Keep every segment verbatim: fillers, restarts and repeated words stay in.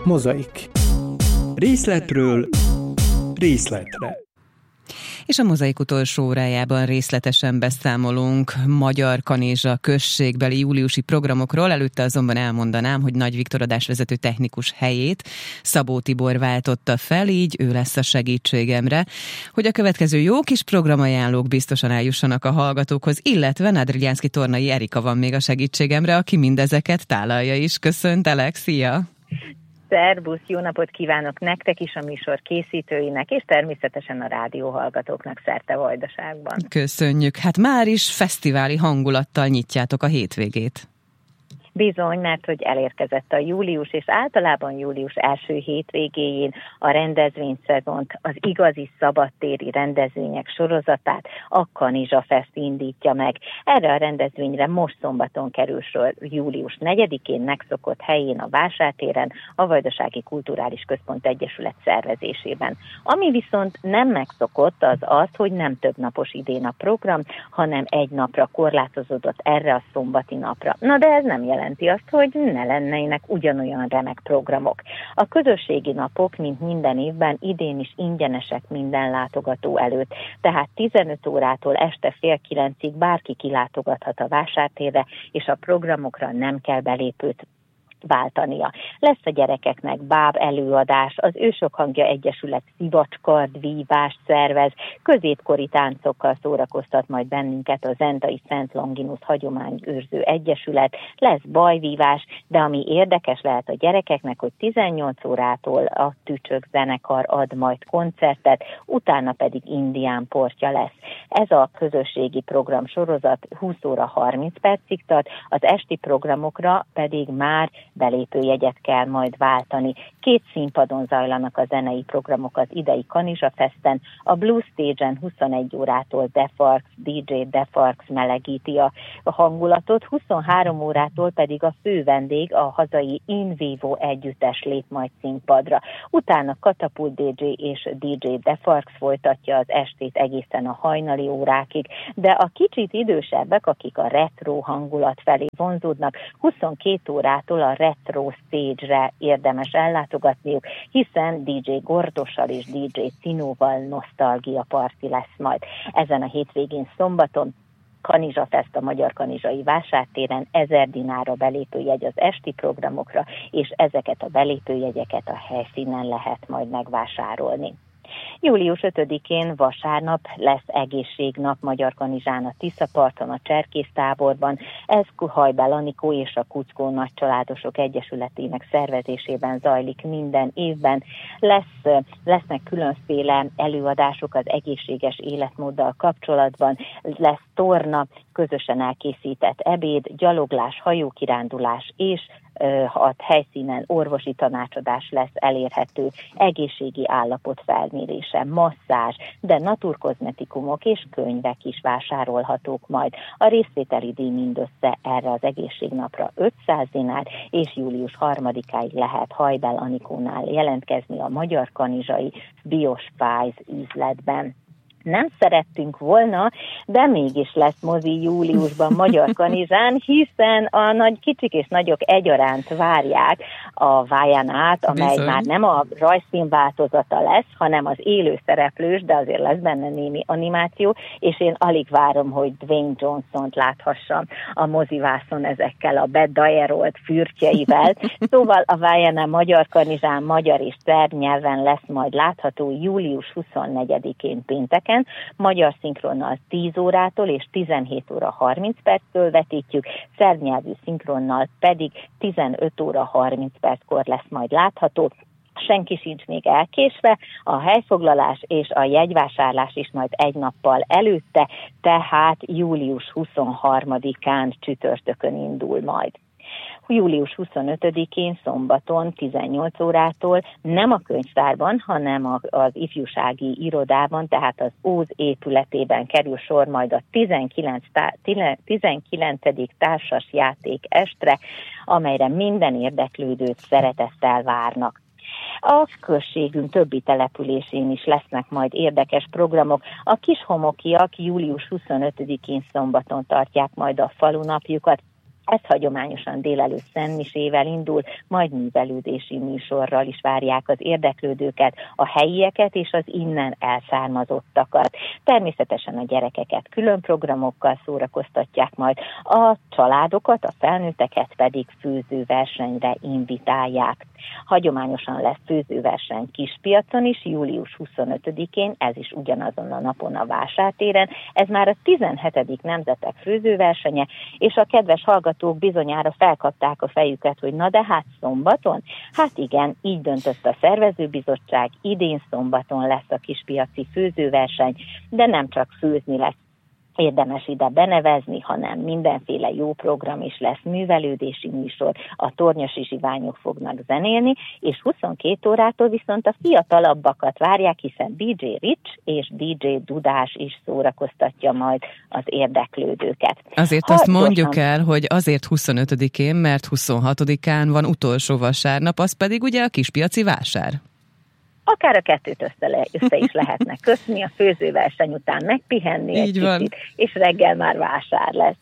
Mozaik. Részletről részletre. És a Mozaik utolsó órájában részletesen beszámolunk Magyar Kanizsa községbeli júliusi programokról. Előtte azonban elmondanám, hogy Nagy Viktor adásvezető technikus helyét Szabó Tibor váltotta fel, így ő lesz a segítségemre, hogy a következő jó kis programajánlók biztosan eljussanak a hallgatókhoz, illetve Nadrigánszky Tornai Erika van még a segítségemre, aki mindezeket tálalja is. Köszöntelek, szia! Szerbusz, jó napot kívánok nektek is, a műsor készítőinek, és természetesen a rádióhallgatóknak szerte Vajdaságban. Köszönjük, hát már is fesztiváli hangulattal nyitjátok a hétvégét. Bizony, mert hogy elérkezett a július, és általában július első hétvégéjén a rendezvényszezont, az igazi szabadtéri rendezvények sorozatát a Kanizsa Fest indítja meg. Erre a rendezvényre most szombaton kerül sor, július negyedikén megszokott helyén a Vásártéren, a Vajdasági Kulturális Központ Egyesület szervezésében. Ami viszont nem megszokott, az az, hogy nem több napos idén a program, hanem egy napra korlátozódott erre a szombati napra. Na de ez nem jelent. jelenti azt, hogy ne lennének ugyanolyan remek programok. A közösségi napok, mint minden évben, idén is ingyenesek minden látogató előtt. Tehát tizenöt órától este fél kilencig bárki kilátogathat a Vásártérre, és a programokra nem kell belépőt váltania. Lesz a gyerekeknek báb előadás, az Ősök Hangja Egyesület szivacskardvívást szervez, középkori táncokkal szórakoztat majd bennünket a Zentai Szent Longinus Hagyományőrző Egyesület, lesz bajvívás, de ami érdekes lehet a gyerekeknek, hogy tizennyolc órától a Tücsök zenekar ad majd koncertet, utána pedig indián portja lesz. Ez a közösségi program sorozat húsz óra harminc percig tart, az esti programokra pedig már belépőjegyet kell majd váltani. Két színpadon zajlanak a zenei programok az idei Kanizsa Festen, a Blue Stage-en huszonegy órától Defarks, dé dzsé Defarks melegíti a hangulatot, huszonhárom órától pedig a fő vendég, a hazai In Vivo együttes lép majd színpadra. Utána Katapult dé dzsé és dé dzsé Defarks folytatja az estét egészen a hajnali órákig, de a kicsit idősebbek, akik a retro hangulat felé vonzódnak, huszonkét órától a retro stage-re érdemes ellátogatniuk, hiszen dé dzsé Gordossal és dé dzsé Cinóval nosztalgia parti lesz majd. Ezen a hétvégén szombaton Kanizsa Fest a Magyar Kanizsai Vásártéren, ezer dinárra belépőjegy az esti programokra, és ezeket a belépőjegyeket a helyszínen lehet majd megvásárolni. július ötödikén vasárnap lesz egészségnap Magyar Kanizsán a Tiszaparton, a Cserkésztáborban. Ez Hajbel Anikó és a Kuckó Nagycsaládosok Egyesületének szervezésében zajlik minden évben. Lesz, lesznek különféle előadások az egészséges életmóddal kapcsolatban, lesz torna, közösen elkészített ebéd, gyaloglás, hajókirándulás és a helyszínen orvosi tanácsadás lesz elérhető, egészségi állapot felmérése, masszázs, de naturkozmetikumok és könyvek is vásárolhatók majd. A részvételi díj mindössze erre az egészségnapra ötszáz dinár, és július harmadikáig lehet Hajbel Anikónál jelentkezni a Magyar Kanizsai Biospice üzletben. Nem szerettünk volna, de mégis lesz mozi júliusban Magyar Kanizsán, hiszen a nagy kicsik és nagyok egyaránt várják a Vájánát, amely Bizony. Már nem a rajzfilm változata lesz, hanem az élő szereplős, de azért lesz benne némi animáció, és én alig várom, hogy Dwayne Johnson-t láthassam a mozivászon ezekkel a bedajerolt fürtjeivel. Szóval a Vájánál Magyar Kanizsán magyar és szerb nyelven lesz majd látható július huszonnegyedikén pénteken, magyar szinkronnal tíz órától és tizenhét óra harminc perctől vetítjük, szerb nyelvű szinkronnal pedig tizenöt óra harminc perckor lesz majd látható. Senki sincs még elkésve, a helyfoglalás és a jegyvásárlás is majd egy nappal előtte, tehát július huszonharmadikán csütörtökön indul majd. július huszonötödikén szombaton tizennyolc órától nem a könyvtárban, hanem az ifjúsági irodában, tehát az Óz épületében kerül sor majd a tizenkilencedik társas játék estre, amelyre minden érdeklődőt szeretettel várnak. A községünk többi településén is lesznek majd érdekes programok. A Kishomokiak július huszonötödikén szombaton tartják majd a falunapjukat. Ez hagyományosan délelőtt szentmisével indul, majd művelődési műsorral is várják az érdeklődőket, a helyieket és az innen elszármazottakat. Természetesen a gyerekeket külön programokkal szórakoztatják, majd a családokat, a felnőtteket pedig főzőversenyre invitálják. Hagyományosan lesz főzőverseny Kispiacon is, július huszonötödikén, ez is ugyanazon a napon a vásártéren. Ez már a tizenhetedik nemzetek főzőversenye, és a kedves hallgatók bizonyára felkapták a fejüket, hogy na de hát szombaton? Hát igen, így döntött a szervezőbizottság, idén szombaton lesz a kispiaci főzőverseny, de nem csak főzni lesz érdemes ide benevezni, hanem mindenféle jó program is lesz, művelődési műsor, a tornyosi zsiványok fognak zenélni, és huszonkét órától viszont a fiatalabbakat várják, hiszen dé dzsé Rich és dé dzsé Dudás is szórakoztatja majd az érdeklődőket. Azért ha azt mondjuk gyorsan... el, hogy azért huszonötödikén, mert huszonhatodikán van utolsó vasárnap, az pedig ugye a kispiaci vásár. Akár a kettőt össze, össze is lehetne kötni, a főzőverseny után megpihenni egy kicsit, és reggel már vásár lesz.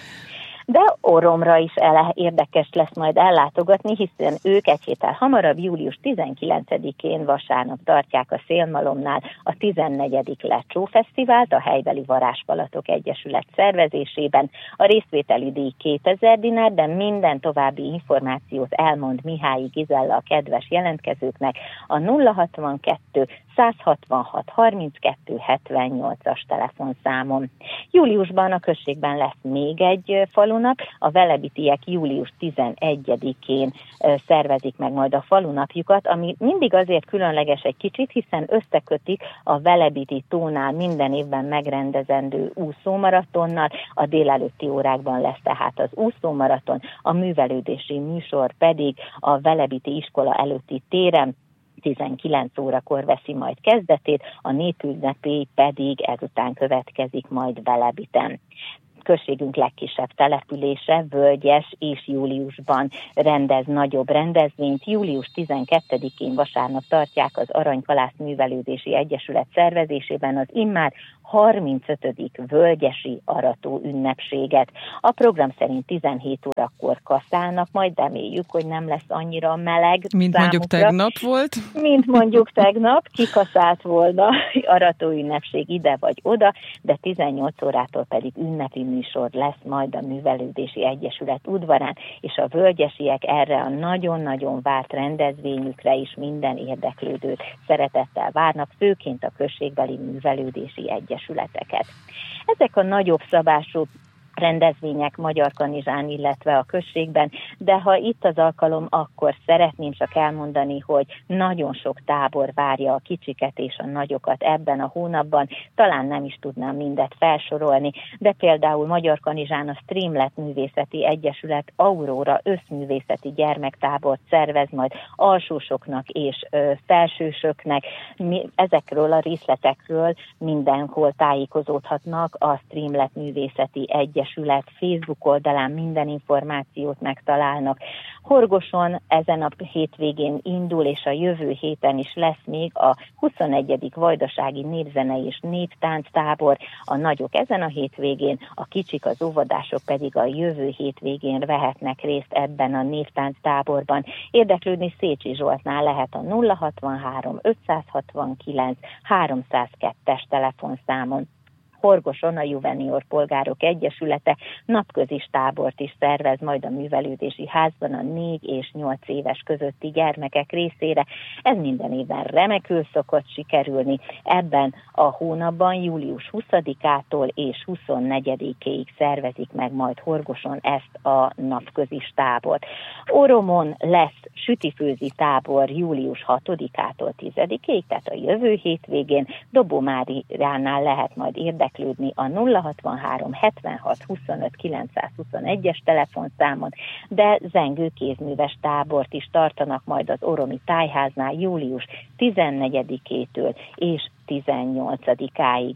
De Oromra is ele, érdekes lesz majd ellátogatni, hiszen ők egy héttel hamarabb, július tizenkilencedikén vasárnap tartják a Szélmalomnál a tizennegyedik Lecsó Fesztivált, a helybeli Varázspalatok Egyesület szervezésében. A részvételi díj kétezer dinár, de minden további információt elmond Mihály Gizella a kedves jelentkezőknek a nulla hatvankettő százhatvanhat harminckettő hetvennyolcas telefonszámon. Júliusban a községben lesz még egy falunap, a velebitiek július tizenegyedikén szervezik meg majd a falunapjukat, ami mindig azért különleges egy kicsit, hiszen összekötik a Velebiti tónál minden évben megrendezendő úszómaratonnal, a délelőtti órákban lesz tehát az úszómaraton, a művelődési műsor pedig a Velebiti iskola előtti téren tizenkilenc órakor veszi majd kezdetét, a népünnepély pedig ezután következik majd Velebiten. Községünk legkisebb települése, Völgyes, és júliusban rendez nagyobb rendezvényt. július tizenkettedikén vasárnap tartják az Aranykalász Művelődési Egyesület szervezésében az immár harmincötödik Völgyesi arató ünnepséget. A program szerint tizenhét órakor kaszálnak, majd reméljük, hogy nem lesz annyira meleg. Mint számukra, mondjuk tegnap volt? Mint mondjuk tegnap, kikaszált volna arató ünnepség ide vagy oda, de tizennyolc órától pedig ünnepi műsor lesz majd a Művelődési Egyesület udvarán, és a völgyesiek erre a nagyon-nagyon várt rendezvényükre is minden érdeklődőt szeretettel várnak, főként a községbeli művelődési egyesületeket. Ezek a nagyobb szabású rendezvények Magyarkanizsán, illetve a községben, de ha itt az alkalom, akkor szeretném csak elmondani, hogy nagyon sok tábor várja a kicsiket és a nagyokat ebben a hónapban, talán nem is tudnám mindet felsorolni, de például Magyarkanizsán a Streamlet Művészeti Egyesület Aurora összművészeti gyermektábort szervez majd alsósoknak és ö, felsősöknek. Mi, ezekről a részletekről mindenhol tájékozódhatnak a Streamlet Művészeti Egyesület Facebook oldalán, minden információt megtalálnak. Horgoson ezen a hétvégén indul, és a jövő héten is lesz még a huszonegyedik Vajdasági Népzenei és Néptánc tábor. A nagyok ezen a hétvégén, a kicsik, az óvodások pedig a jövő hétvégén vehetnek részt ebben a néptánc táborban. Érdeklődni Szécsi Zsoltnál lehet a nulla hatvanhárom ötszázhatvankilenc háromszázkettes telefonszámon. Horgoson a Juvenior Polgárok Egyesülete napközis tábort is szervez majd a művelődési házban a négy és nyolc éves közötti gyermekek részére. Ez minden évben remekül szokott sikerülni. Ebben a hónapban július huszadikától és huszonnegyedikéig szervezik meg majd Horgoson ezt a napközis tábort. Oromon lesz sütifőzi tábor július hatodikától tizedikéig, tehát a jövő hétvégén. Dobómáránál lehet majd érdekelni a nulla hatvanhárom hetvenhat huszonöt kilencszázhuszonegyes telefonszámon, de zengő kézműves tábort is tartanak majd az oromi tájháznál július tizennegyedikétől és tizennyolcadikáig.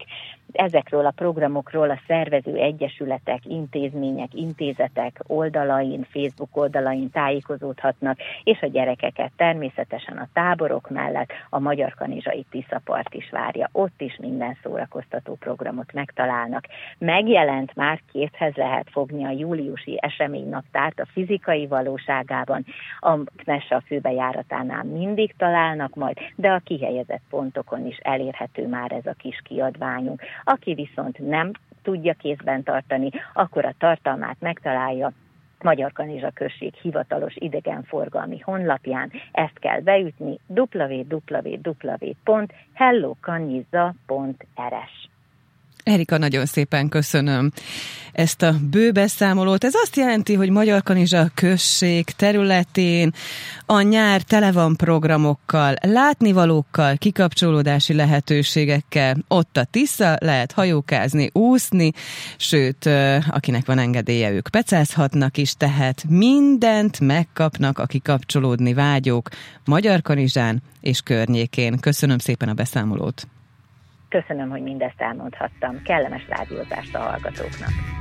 ezekről a programokról a szervező egyesületek, intézmények, intézetek oldalain, Facebook oldalain tájékozódhatnak, és a gyerekeket természetesen a táborok mellett a Magyarkanizsai Tiszapart is várja. Ott is minden szórakoztató programot megtalálnak. Megjelent már, készhez lehet fogni a júliusi eseménynaptárt a fizikai valóságában. A Knessa főbejáratánál mindig találnak majd, de a kihelyezett pontokon is elérhető már ez a kis kiadványunk. Aki viszont nem tudja kézben tartani, akkor a tartalmát megtalálja Magyarkanizsa község hivatalos idegenforgalmi honlapján. Ezt kell beütni double-u double-u double-u pont hello kanizsa pont r s. Erika, nagyon szépen köszönöm ezt a bő beszámolót. Ez azt jelenti, hogy Magyarkanizsa község területén a nyár tele van programokkal, látnivalókkal, kikapcsolódási lehetőségekkel. Ott a Tisza, lehet hajókázni, úszni, sőt, akinek van engedélye, ők pecázhatnak is, tehát mindent megkapnak a kikapcsolódni vágyók Magyarkanizsán és környékén. Köszönöm szépen a beszámolót. Köszönöm, hogy mindezt elmondhattam. Kellemes rádiózást a hallgatóknak.